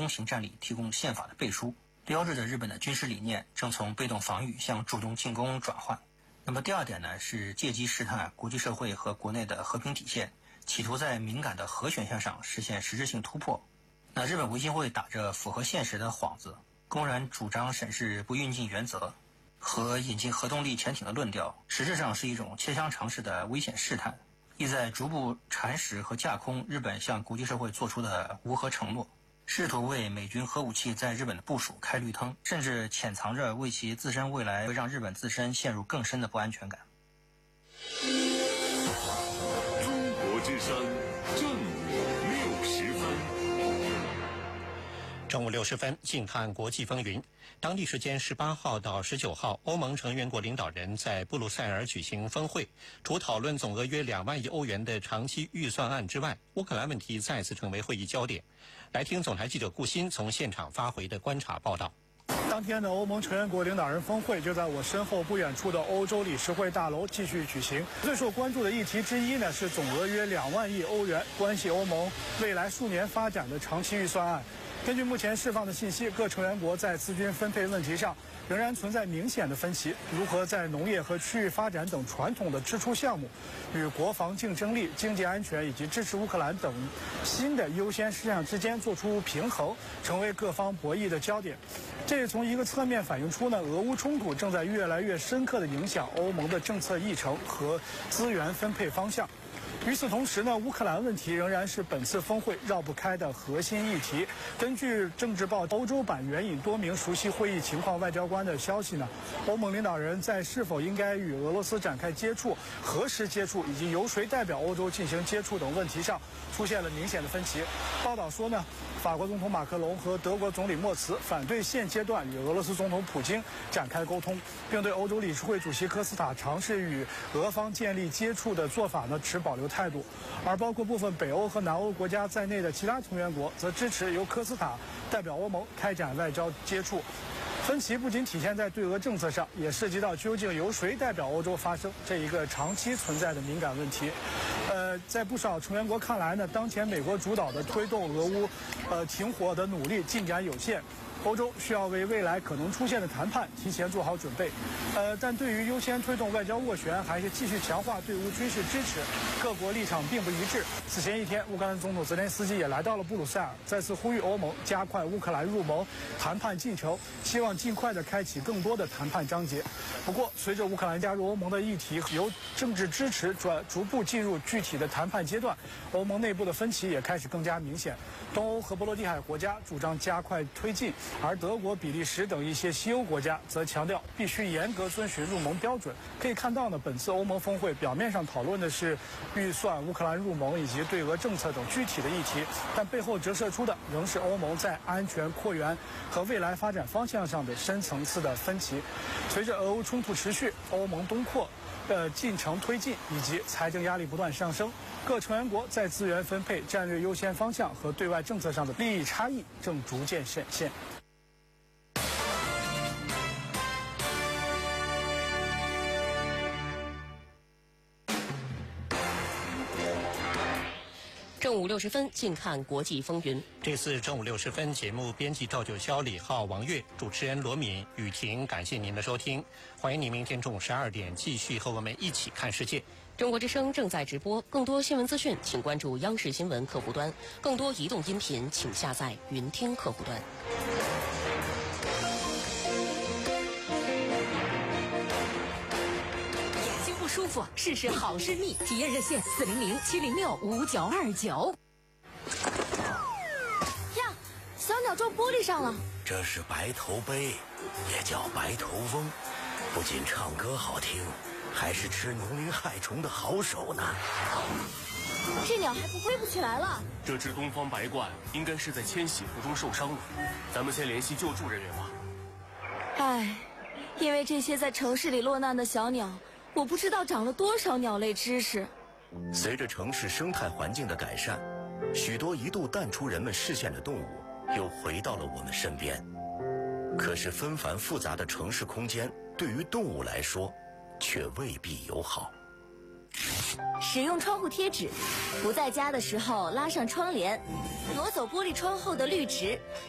中型战力提供宪法的背书，标志着日本的军事理念正从被动防御向主动进攻转换。那么第二点呢，是借机试探国际社会和国内的和平底线，企图在敏感的核选项上实现实质性突破。那日本维新会打着符合现实的幌子，公然主张审视不运进原则和引进核动力潜艇的论调，实质上是一种切香肠式的危险试探，意在逐步蚕食和架空日本向国际社会做出的无核承诺，试图为美军核武器在日本的部署开绿灯，甚至潜藏着为其自身未来会让日本自身陷入更深的不安全感。 中国之声正午60分。 正午60分，静看国际风云。当地时间18号到19号，欧盟成员国领导人在布鲁塞尔举行峰会，除讨论总额约2万亿欧元的长期预算案之外，乌克兰问题再次成为会议焦点。来听总台记者顾鑫从现场发回的观察报道。 当天的欧盟成员国领导人峰会就在我身后不远处的欧洲理事会大楼继续举行。最受关注的议题之一呢，是总额约2万亿欧元，关系欧盟未来数年发展的长期预算案。根据目前释放的信息，各成员国在资金分配问题上仍然存在明显的分歧。如何在农业和区域发展等传统的支出项目与国防竞争力、经济安全以及支持乌克兰等新的优先事项之间做出平衡，成为各方博弈的焦点。这也从一个侧面反映出呢，俄乌冲突正在越来越深刻地影响欧盟的政策议程和资源分配方向。与此同时呢，乌克兰问题仍然是本次峰会绕不开的核心议题。根据《政治报》欧洲版援引多名熟悉会议情况外交官的消息呢，欧盟领导人在是否应该与俄罗斯展开接触、何时接触以及由谁代表欧洲进行接触等问题上出现了明显的分歧。报道说呢，法国总统马克龙和德国总理默茨反对现阶段与俄罗斯总统普京展开沟通，并对欧洲理事会主席科斯塔尝试与俄方建立接触的做法呢持保留态度。而包括部分北欧和南欧国家在内的其他成员国则支持由科斯塔代表欧盟开展外交接触。分歧不仅体现在对俄政策上，也涉及到究竟由谁代表欧洲发声这一个长期存在的敏感问题。在不少成员国看来呢，当前美国主导的推动俄乌停火的努力进展有限，欧洲需要为未来可能出现的谈判提前做好准备。但对于优先推动外交斡旋还是继续强化对乌军事支持，各国立场并不一致。此前一天，乌克兰总统泽连斯基也来到了布鲁塞尔，再次呼吁欧盟加快乌克兰入盟谈判进程，希望尽快的开启更多的谈判章节。不过，随着乌克兰加入欧盟的议题由政治支持逐步进入具体的谈判阶段，欧盟内部的分歧也开始更加明显。东欧和波罗的海国家主张加快推进，而德国、比利时等一些西欧国家则强调必须严格遵循入盟标准。可以看到呢，本次欧盟峰会表面上讨论的是预算、乌克兰入盟以及对俄政策等具体的议题，但背后折射出的仍是欧盟在安全、扩员和未来发展方向上的深层次的分歧。随着俄乌冲突持续，欧盟东扩进程推进以及财政压力不断上升，各成员国在资源分配、战略优先方向和对外政策上的利益差异正逐渐显现。 正午60分，静看国际风云。 这次正午60分节目编辑赵九霄、李浩、王悦，主持人罗敏、雨婷，感谢您的收听。欢迎您明天中午12点继续和我们一起看世界。 中国之声正在直播，更多新闻资讯请关注央视新闻客户端，更多移动音频请下载云听客户端。 舒服，试试好视蜜，体验热线400-706-5929。 呀，小鸟撞玻璃上了。 这是白头杯，也叫白头翁，不仅唱歌好听，还是吃农林害虫的好手呢。 这鸟还不飞不起来了。 这只东方白鹳应该是在迁徙途中受伤了，咱们先联系救助人员吧。 唉，因为这些在城市里落难的小鸟，我不知道长了多少鸟类知识。 随着城市生态环境的改善，许多一度淡出人们视线的动物又回到了我们身边。可是纷繁复杂的城市空间对于动物来说却未必友好。 使用窗户贴纸，不在家的时候拉上窗帘，挪走玻璃窗后的绿植，